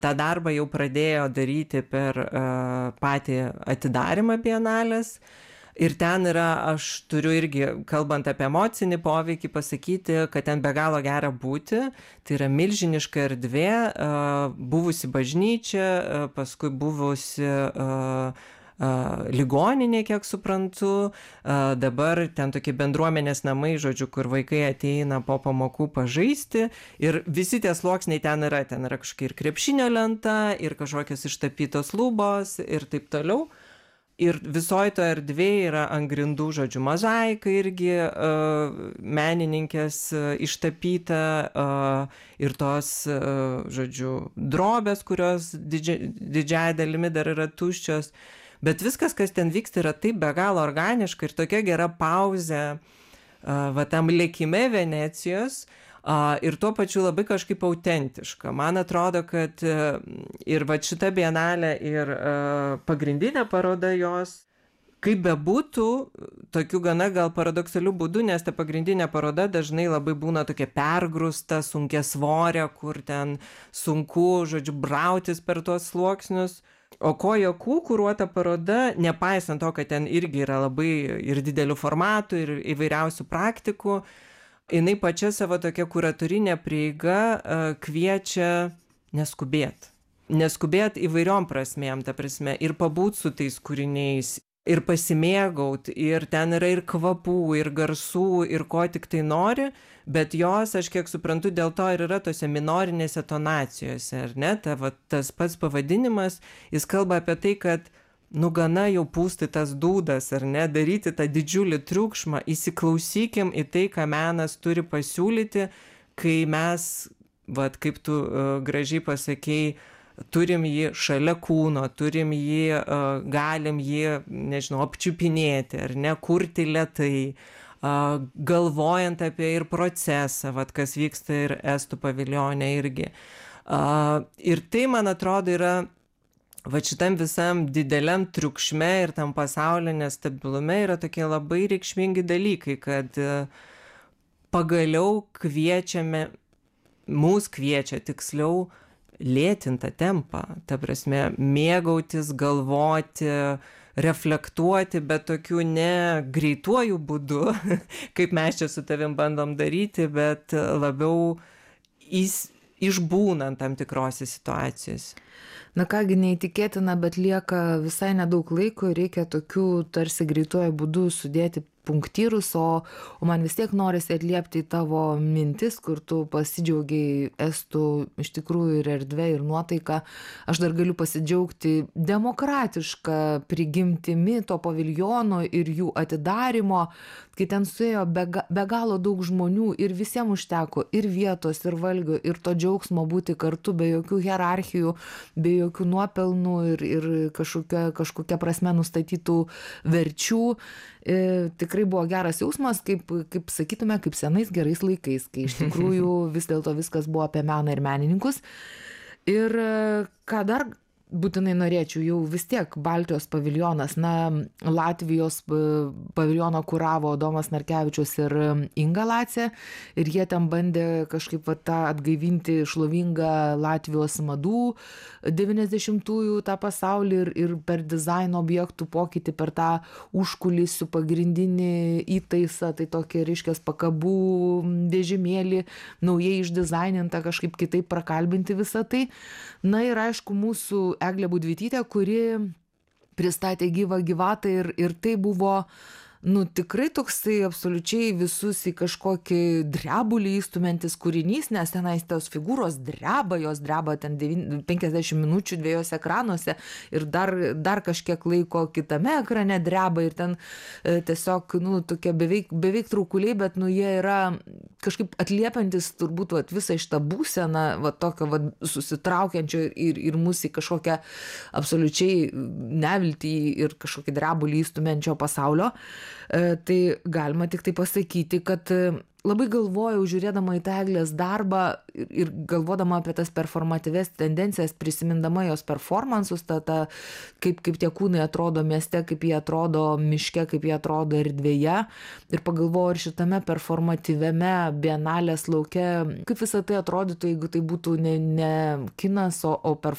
tą darbą jau pradėjo daryti per patį atidarymą bienalės. Ir ten yra, aš turiu irgi, kalbant apie emocinį poveikį, pasakyti, kad ten be galo gera būti. Tai yra milžiniška erdvė, buvusi bažnyčia, paskui buvusi ligoninė, kiek suprantu, dabar ten tokie bendruomenės namai, žodžiu, kur vaikai ateina po pamokų pažaisti ir visi tie sluoksniai ten yra kažkokia ir krepšinio lenta, ir kažkokios ištapytos lubos ir taip toliau. Ir visoje to erdvėje yra ant grindų, žodžiu, mozaika irgi menininkės ištapyta ir tos, žodžiu, drobės, kurios didžiąją dalimi dar yra tuščios. Bet viskas, kas ten vyksta, yra taip be galo organiška ir tokia gera pauzė va tam lėkime Venecijos. Ir tuo pačiu labai kažkaip autentiška. Man atrodo, kad ir va šita bienalė ir pagrindinė paroda jos, kaip bebūtų, tokiu gana gal paradoksaliu būdu, nes ta pagrindinė paroda dažnai labai būna tokia pergrūsta, sunkiasvorė, kur ten sunku, žodžiu, brautis per tuos sluoksnius. O Koja Ku kuruota paroda, nepaisant to, kad ten irgi yra labai ir didelių formatų, ir įvairiausių praktikų, jinai pačia savo tokia kuratorinė prieiga kviečia neskubėt. Neskubėt įvairiom prasmėm, ta prasme, ir pabūt su tais kūriniais, ir pasimėgaut, ir ten yra ir kvapų, ir garsų, ir ko tik tai nori, bet jos, aš kiek suprantu, dėl to ir yra tose minorinėse tonacijose, ar ne? Tas pats pavadinimas, jis kalba apie tai, kad gana jau pūsti tas dūdas, ar ne, daryti tą didžiulį triukšmą, įsiklausykim į tai, ką menas turi pasiūlyti, kai mes, vat, kaip tu gražiai pasakei, turim jį šalia kūno, turim jį, galim jį, nežinau, apčiupinėti, ar ne, kurti lėtai, galvojant apie ir procesą, vat, kas vyksta ir Estų paviljone irgi. Ir tai, man atrodo, yra va šitam visam dideliam triukšme ir tam pasaulio nestabilume yra tokie labai reikšmingi dalykai, kad pagaliau mus kviečia tiksliau lėtintą tempą, ta prasme, mėgautis, galvoti, reflektuoti, bet tokiu ne greituoju būdu, kaip mes čia su tavim bandom daryti, bet labiau išbūnant tam tikrose situacijose. Na kągi, neįtikėtina, bet lieka visai nedaug laiko ir reikia tokiu tarsi greituoju būdu sudėti punktyrus, o man vis tiek norisi atliepti į tavo mintis, kur tu pasidžiaugiai Estų iš tikrųjų ir erdvė, ir nuotaika. Aš dar galiu pasidžiaugti demokratišką prigimtimi to paviljono ir jų atidarymo, kai ten suėjo be galo daug žmonių ir visiems užteko ir vietos, ir valgio, ir to džiaugsmo būti kartu, be jokių hierarchijų, be jokių nuopelnų ir kažkokia prasme nustatytų verčių. Tikrai buvo geras jausmas, kaip sakytume, kaip senais gerais laikais, kai iš tikrųjų vis dėlto viskas buvo apie meną ir menininkus. Ir ką dar būtinai norėčiau, jau vis tiek Baltijos paviljonas, Latvijos paviljoną kuravo Domas Narkevičius ir Inga Lacė, ir jie ten bandė kažkaip tą atgaivinti šlovingą Latvijos madų 90-ųjų tą pasaulį ir per dizaino objektų pokytį, per tą užkulisių pagrindinį įtaisą, tai tokį, reiškia, pakabų vežimėlį, naujai išdizainintą, kažkaip kitaip prakalbinti visą tai. Na ir aišku, mūsų Eglė Budvytytė, kuri pristatė gyvą gyvatą ir tai buvo, tikrai toksai absoliučiai visus į kažkokį drebulį įstumiantis kūrinys, nes tenais tos figūros dreba, jos dreba ten 50 minučių dviejose ekranuose ir dar kažkiek laiko kitame ekrane dreba ir ten tiesiog, tokie beveik traukuliai, bet jie yra kažkaip atliepiantis turbūt visą šitą būseną, tokio susitraukiančio ir mūsų į kažkokią absoliučiai neviltį ir kažkokį drebulį įstumiančio pasaulio. Tai galima tik tai pasakyti, kad labai galvojau, žiūrėdama į tą Eglės darbą ir galvodama apie tas performatyves tendencijas, prisimindama jos performansus, kaip tie kūnai atrodo mieste, kaip jie atrodo miške, kaip jie atrodo erdvėje. Ir pagalvojau, ir šitame performatyviame bienalės lauke, kaip visą tai atrodytų, jeigu tai būtų ne kinas, o performantas.